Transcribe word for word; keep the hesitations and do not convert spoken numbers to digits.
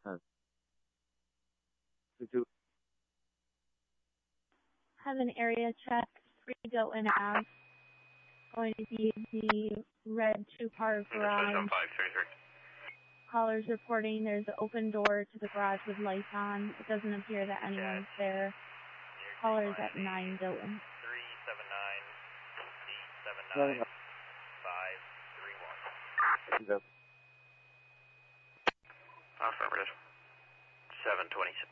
Uh, two, two. Have an area check, three Dilton Ave. Going to be the red two-car garage. Callers reporting there's an open door to the garage with lights on. It doesn't appear that anyone's there. Callers at nine Dilton. three seven nine, eight seven nine, five three one. Affirmative. seven twenty-six.